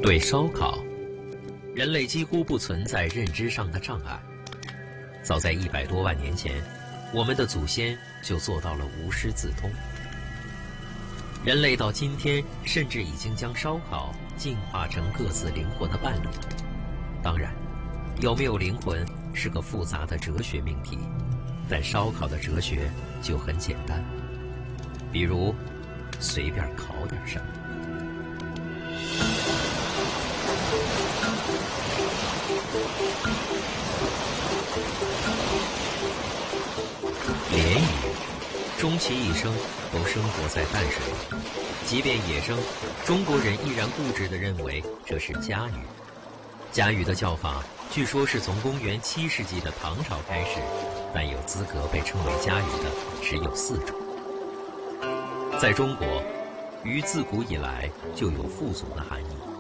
对烧烤，人类几乎不存在认知上的障碍。早在100多万年前，我们的祖先就做到了无师自通。人类到今天，甚至已经将烧烤进化成各自灵魂的伴侣。当然，有没有灵魂是个复杂的哲学命题，但烧烤的哲学就很简单，比如随便烤点什么。鲢鱼终其一生都生活在淡水里，即便野生，中国人依然固执地认为这是家鱼。家鱼的叫法据说是从公元7世纪的唐朝开始，但有资格被称为家鱼的只有4种。在中国，鱼自古以来就有父祖的含义。